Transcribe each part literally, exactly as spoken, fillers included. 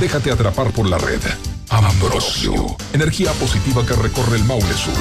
Déjate atrapar por la red. Ambrosio, energía positiva que recorre el Maule Sur.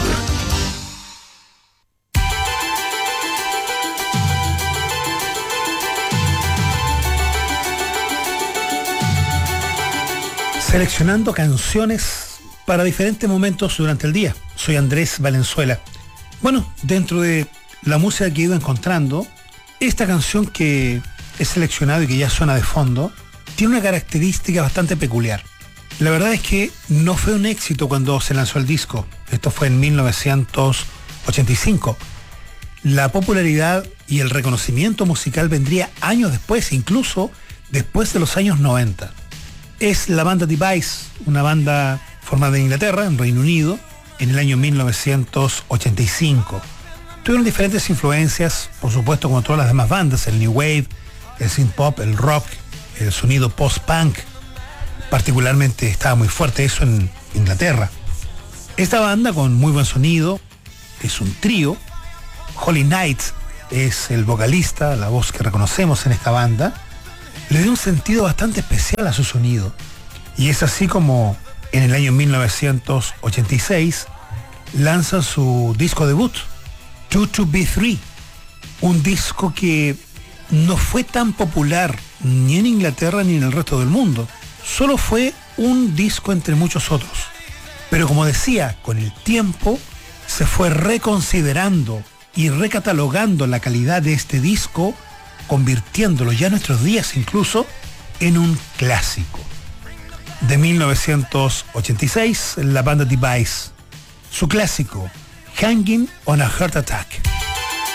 Seleccionando canciones para diferentes momentos durante el día. Soy Andrés Valenzuela. Bueno, dentro de la música que he ido encontrando, esta canción que he seleccionado y que ya suena de fondo, tiene una característica bastante peculiar. La verdad es que no fue un éxito cuando se lanzó el disco. Esto fue en mil novecientos ochenta y cinco. La popularidad y el reconocimiento musical vendría años después, incluso después de los años noventa. Es la banda Device, una banda formada en Inglaterra, en Reino Unido, en el año mil novecientos ochenta y cinco. Tuvieron diferentes influencias, por supuesto, como todas las demás bandas, el New Wave, el synth pop, el rock, el sonido post-punk. Particularmente estaba muy fuerte eso en Inglaterra. Esta banda, con muy buen sonido, es un trío. Holly Knight es el vocalista, la voz que reconocemos en esta banda. Le dio un sentido bastante especial a su sonido. Y es así como en el año mil novecientos ochenta y seis lanzan su disco debut, Two to Be Three, un disco que no fue tan popular ni en Inglaterra ni en el resto del mundo. Solo fue un disco entre muchos otros. Pero como decía, con el tiempo se fue reconsiderando y recatalogando la calidad de este disco, convirtiéndolo ya en nuestros días incluso en un clásico. De mil novecientos ochenta y seis, la banda Device, su clásico, Hanging on a Heart Attack.